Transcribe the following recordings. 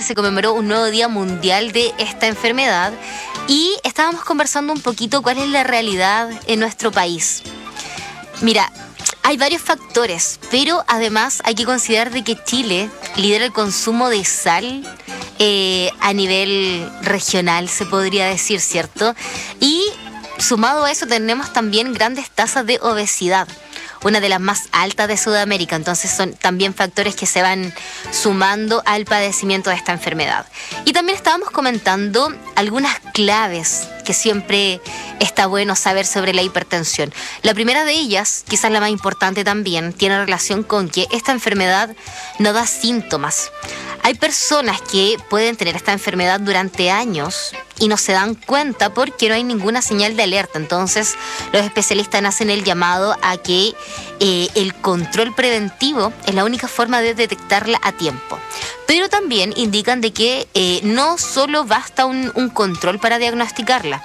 se conmemoró un nuevo Día Mundial de esta enfermedad y estábamos conversando un poquito cuál es la realidad en nuestro país. Mira, hay varios factores, pero además hay que considerar de que Chile lidera el consumo de sal a nivel regional, se podría decir, ¿cierto? Y sumado a eso tenemos también grandes tasas de obesidad, una de las más altas de Sudamérica. Entonces son también factores que se van sumando al padecimiento de esta enfermedad. Y también estábamos comentando algunas claves que siempre está bueno saber sobre la hipertensión. La primera de ellas, quizás la más importante también, tiene relación con que esta enfermedad no da síntomas. Hay personas que pueden tener esta enfermedad durante años y no se dan cuenta porque no hay ninguna señal de alerta. Entonces, los especialistas hacen el llamado a que el control preventivo es la única forma de detectarla a tiempo. Pero también indican de que no solo basta un control para diagnosticarla.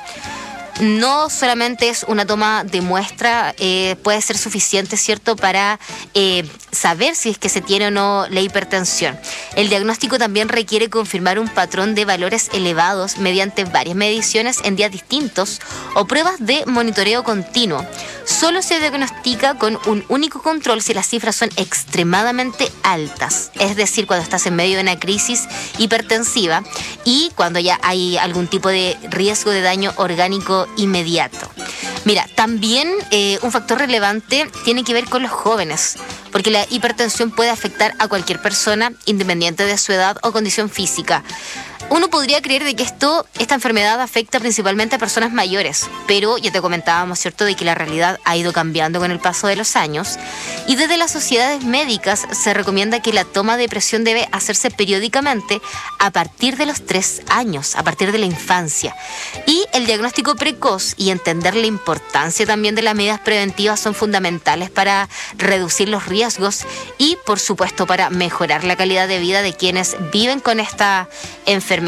No solamente es una toma de muestra, puede ser suficiente, ¿cierto?, para saber si es que se tiene o no la hipertensión. El diagnóstico también requiere confirmar un patrón de valores elevados mediante varias mediciones en días distintos o pruebas de monitoreo continuo. Solo se diagnostica con un único control si las cifras son extremadamente altas, es decir, cuando estás en medio de una crisis hipertensiva y cuando ya hay algún tipo de riesgo de daño orgánico inmediato. Mira, también un factor relevante tiene que ver con los jóvenes, porque la hipertensión puede afectar a cualquier persona, independiente de su edad o condición física. Uno podría creer de que esta enfermedad afecta principalmente a personas mayores, pero ya te comentábamos, ¿cierto?, de que la realidad ha ido cambiando con el paso de los años y desde las sociedades médicas se recomienda que la toma de presión debe hacerse periódicamente a partir de los 3 años, a partir de la infancia. Y el diagnóstico precoz y entender la importancia también de las medidas preventivas son fundamentales para reducir los riesgos y, por supuesto, para mejorar la calidad de vida de quienes viven con esta enfermedad.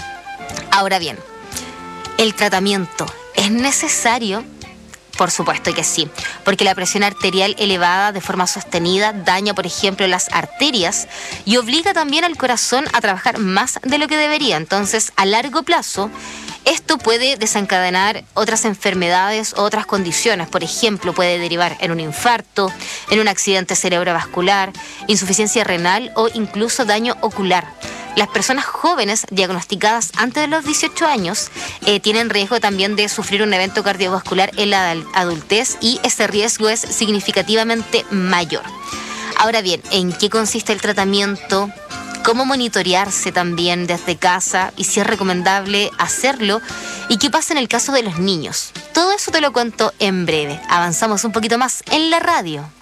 Ahora bien, ¿el tratamiento es necesario? Por supuesto que sí, porque la presión arterial elevada de forma sostenida daña, por ejemplo, las arterias y obliga también al corazón a trabajar más de lo que debería. Entonces, a largo plazo, esto puede desencadenar otras enfermedades o otras condiciones. Por ejemplo, puede derivar en un infarto, en un accidente cerebrovascular, insuficiencia renal o incluso daño ocular. Las personas jóvenes diagnosticadas antes de los 18 años tienen riesgo también de sufrir un evento cardiovascular en la adultez y ese riesgo es significativamente mayor. Ahora bien, ¿en qué consiste el tratamiento? ¿Cómo monitorearse también desde casa? Y si es recomendable hacerlo. ¿Y qué pasa en el caso de los niños? Todo eso te lo cuento en breve. Avanzamos un poquito más en la radio.